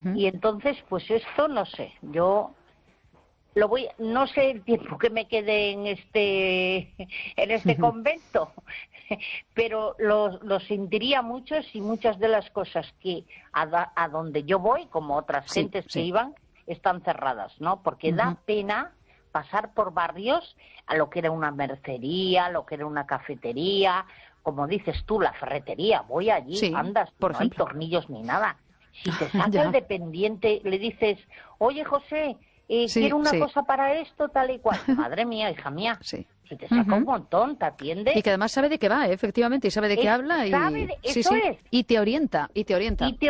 Y entonces, pues esto no sé, yo no sé el tiempo que me quede en este convento, pero lo sentiría mucho si muchas de las cosas que a donde yo voy, como otras gentes que iban, están cerradas, ¿no? Porque da pena pasar por barrios a lo que era una mercería, lo que era una cafetería, como dices tú, la ferretería, voy allí, andas, no hay tornillos ni nada. Si te saca el dependiente, le dices, oye José, quiero una cosa para esto, tal y cual. Madre mía, hija mía, si te saca un montón, te atiende. Y que además sabe de qué va, efectivamente, y sabe de qué habla. Eso es. Y te orienta, y te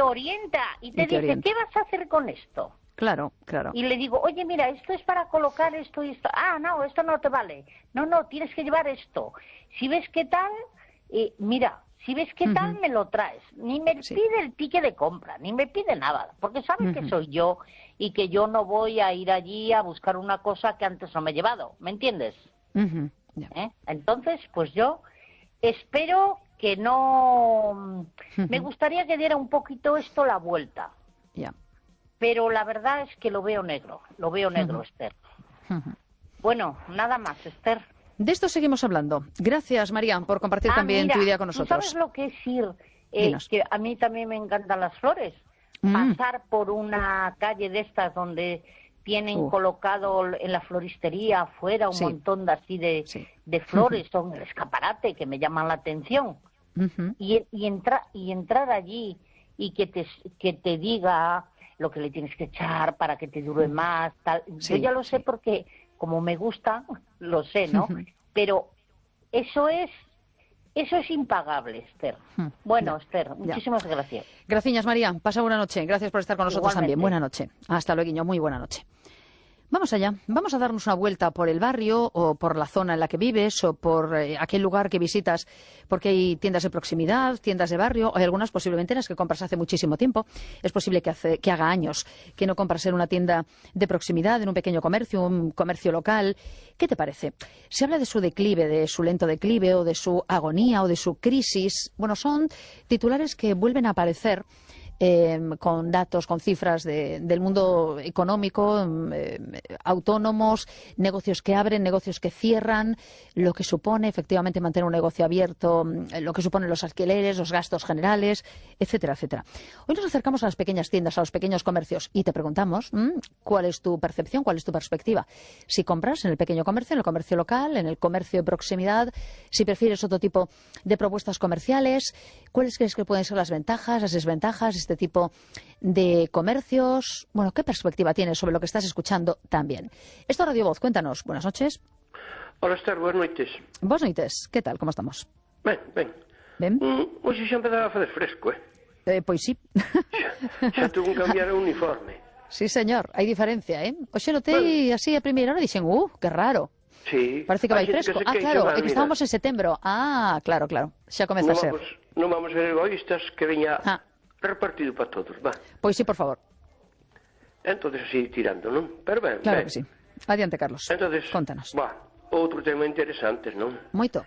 dice, ¿qué vas a hacer con esto? Claro, claro. Y le digo, oye, mira, esto es para colocar esto y esto. Ah, no, esto no te vale. No, tienes que llevar esto. Si ves qué tal, mira, si ves qué tal, me lo traes. Ni me pide el ticket de compra, ni me pide nada, porque sabe que soy yo y que yo no voy a ir allí a buscar una cosa que antes no me he llevado. ¿Me entiendes? Entonces, pues yo espero que no... Me gustaría que diera un poquito esto la vuelta. Pero la verdad es que lo veo negro, Esther. Bueno, nada más, Esther. De esto seguimos hablando. Gracias, María, por compartir también tu idea con nosotros. ¿Tú sabes lo que es ir? Que a mí también me encantan las flores. Pasar por una calle de estas donde tienen colocado en la floristería afuera un montón de así de flores, son el escaparate que me llaman la atención. Y entrar allí y que te diga lo que le tienes que echar para que te dure más, tal. Yo ya lo sé porque como me gusta, lo sé, ¿no? Pero eso es impagable, Esther. Bueno, Esther, muchísimas gracias. Gracias, María. Pasa buena noche. Gracias por estar con nosotros también. Buena noche. Hasta luego, muy buena noche. Vamos allá. Vamos a darnos una vuelta por el barrio o por la zona en la que vives o por aquel lugar que visitas, porque hay tiendas de proximidad, tiendas de barrio, hay algunas posiblemente en las que compras hace muchísimo tiempo. Es posible que haga años que no compras en una tienda de proximidad, en un pequeño comercio, un comercio local. ¿Qué te parece? Se habla de su declive, de su lento declive o de su agonía o de su crisis. Bueno, son titulares que vuelven a aparecer con datos, con cifras del mundo económico, autónomos, negocios que abren, negocios que cierran, lo que supone efectivamente mantener un negocio abierto, lo que suponen los alquileres, los gastos generales, etcétera, etcétera. Hoy nos acercamos a las pequeñas tiendas, a los pequeños comercios y te preguntamos cuál es tu percepción, cuál es tu perspectiva. Si compras en el pequeño comercio, en el comercio local, en el comercio de proximidad, si prefieres otro tipo de propuestas comerciales, ¿cuáles crees que pueden ser las ventajas, las desventajas, este tipo de comercios? Bueno, ¿qué perspectiva tienes sobre lo que estás escuchando también? Esto es Radio Voz, cuéntanos. Buenas noches. Hola, Esther, buenas noites. Buenas noites, ¿qué tal? ¿Cómo estamos? Ben. Hoxe xa empezaba a fazer fresco, Pois sí. Xa tuvo que cambiar o uniforme. Sí, señor, hai diferencia, Hoxe notei así a primeira hora e dixen, que raro. Sí. Parece que vai fresco. Claro, é que estábamos en setembro. Claro. Xa comeza a ser. Non vamos a ser egoístas, que veña repartido para todos, va. Pois sí, por favor. Entonces así tirando, non? Pero ben, claro que sí. Adiante, Carlos. Entonces, contanos. Outro tema interesante, non? Moito.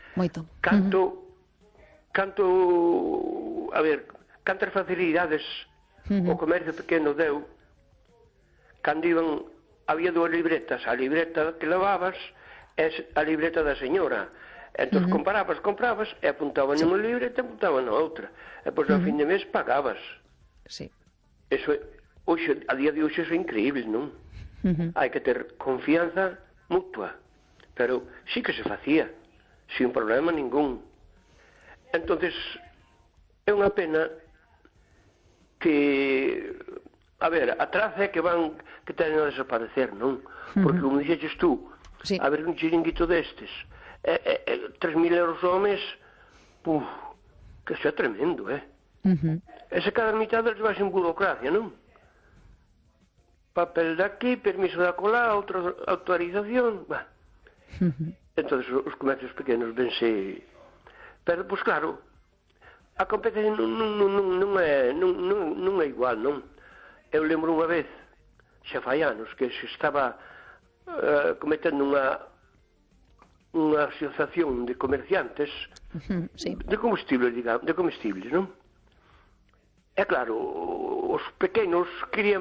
Cantas facilidades o comercio pequeno deu cando había dúas libretas, a libreta que levabas e a libreta da señora. Entón comprabas e apuntaban nunha libreta e apuntaban na outra. E depois ao fin de mes pagabas. Sí. Eso a día de hoxe é increíble, non? Hai que ter confianza mutua. Pero sí que se facía, sin problema ningún. Entonces, é unha pena que, a traza é que teñen a desaparecer, non? Porque, como dixeches tú, a ver un chiringuito destes, 3.000 euros ao mes, que xa é tremendo, Ese cada mitad deles vai sin burocracia, non? Papel de aquí, permiso de acolá, autorización, Entonces, os comercios pequenos vense... Pero, pois claro, a competencia non é igual, non? Eu lembro unha vez, xa fai anos, que se estaba cometendo unha asociación de comerciantes de comestibles, non? É claro, os pequenos querían